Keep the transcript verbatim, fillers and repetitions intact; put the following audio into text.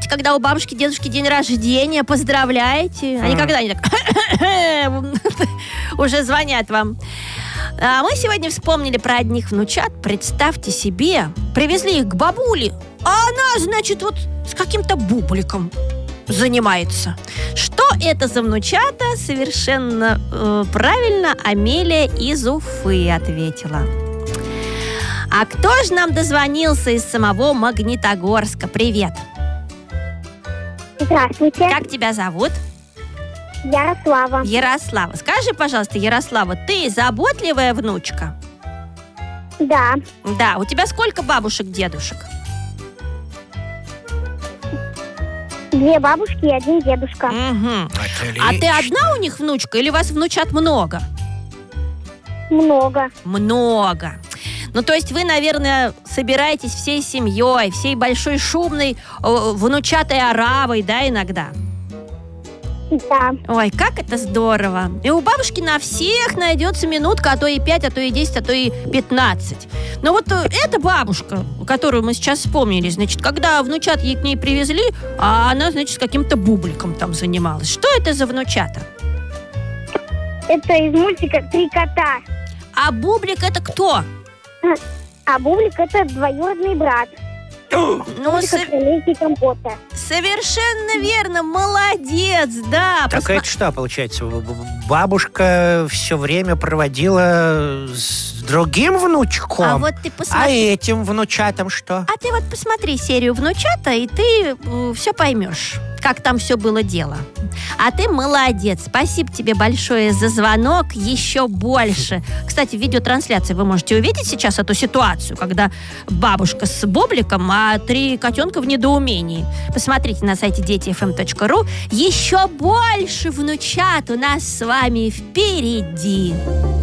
помните, когда у бабушки, дедушки день рождения, поздравляете? Они когда они так уже звонят вам. А мы сегодня вспомнили про одних внучат. Представьте себе, привезли их к бабуле, а она, значит, вот с каким-то бубликом занимается. Что это за внучата? Совершенно э, правильно Амелия из Уфы ответила. А кто же нам дозвонился из самого Магнитогорска? Привет. Здравствуйте. Как тебя зовут? Ярослава. Ярослава. Скажи, пожалуйста, Ярослава, ты заботливая внучка? Да. Да. У тебя сколько бабушек, дедушек? Две бабушки и один дедушка. Угу. А ты одна у них внучка или вас внучат много? Много. Много. Ну, то есть вы, наверное, собираетесь всей семьей, всей большой шумной э, внучатой оравой, да, иногда? Да. Ой, как это здорово. И у бабушки на всех найдется минутка, а то и пять, а то и десять, а то и пятнадцать. Но вот э, эта бабушка, которую мы сейчас вспомнили, значит, когда внучат ей к ней привезли, а она, значит, с каким-то бубликом там занималась. Что это за внучата? Это из мультика «Три кота». А бублик это кто? А Бублик — это двоюродный брат. Ну, со- Лейки Компота. совершенно верно, молодец, да. Так Посма- это что получается? б- б- Бабушка все время проводила с другим внучком? А вот ты А посмотри. этим внучатам что? А ты вот посмотри серию «Внучата», и ты все поймешь, как там все было дело. А ты молодец. Спасибо тебе большое за звонок. Еще больше. Кстати, в видеотрансляции вы можете увидеть сейчас эту ситуацию, когда бабушка с бубликом, а три котенка в недоумении. Посмотрите на сайте дети эф эм точка ру. Еще больше внучат у нас с вами впереди.